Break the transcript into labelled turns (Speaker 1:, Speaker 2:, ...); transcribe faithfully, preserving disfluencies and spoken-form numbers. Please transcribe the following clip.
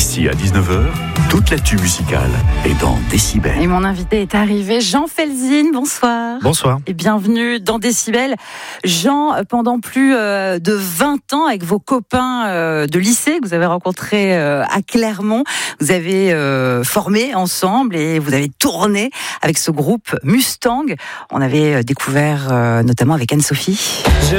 Speaker 1: D'ici à dix-neuf heures, toute l'actu musicale est dans Décibel.
Speaker 2: Et mon invité est arrivé, Jean Felzine, bonsoir.
Speaker 3: Bonsoir.
Speaker 2: Et bienvenue dans Décibel. Jean, pendant plus de vingt ans, avec vos copains de lycée que vous avez rencontrés à Clermont, vous avez formé ensemble et vous avez tourné avec ce groupe Mustang. On avait découvert notamment avec Anne-Sophie.
Speaker 4: J'ai